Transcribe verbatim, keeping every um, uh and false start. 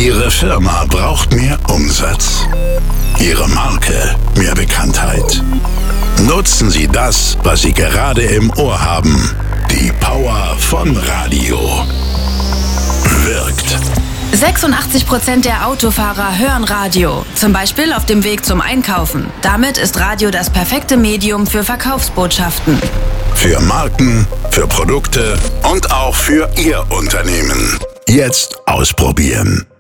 Ihre Firma braucht mehr Umsatz? Ihre Marke mehr Bekanntheit? Nutzen Sie das, was Sie gerade im Ohr haben. Die Power von Radio. Wirkt. sechsundachtzig Prozent der Autofahrer hören Radio, zum Beispiel auf dem Weg zum Einkaufen. Damit ist Radio das perfekte Medium für Verkaufsbotschaften. Für Marken, für Produkte und auch für Ihr Unternehmen. Jetzt ausprobieren.